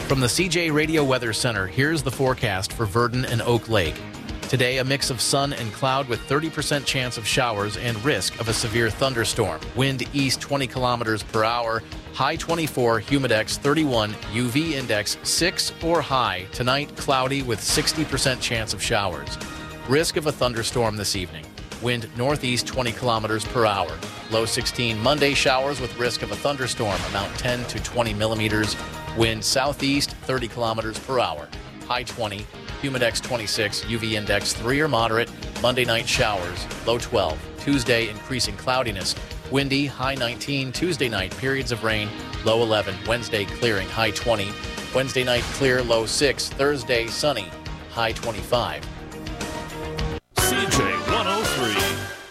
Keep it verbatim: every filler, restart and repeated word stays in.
From the C J Radio Weather Center, here's the forecast for Virden and Oak Lake. Today, a mix of sun and cloud with thirty percent chance of showers and risk of a severe thunderstorm. Wind east twenty kilometers per hour, high twenty-four, humidex thirty-one, U V index six or high. Tonight, cloudy with sixty percent chance of showers. Risk of a thunderstorm this evening. Wind northeast twenty kilometers per hour. Low sixteen. Monday, showers with risk of a thunderstorm, amount ten to twenty millimeters. Wind southeast thirty kilometers per hour. High twenty. Humidex twenty-six, U V index three or moderate. Monday night showers, low twelve. Tuesday, increasing cloudiness. Windy, high nineteen. Tuesday night, periods of rain, low eleven. Wednesday, clearing, high twenty. Wednesday night, clear, low six. Thursday, sunny, high twenty-five.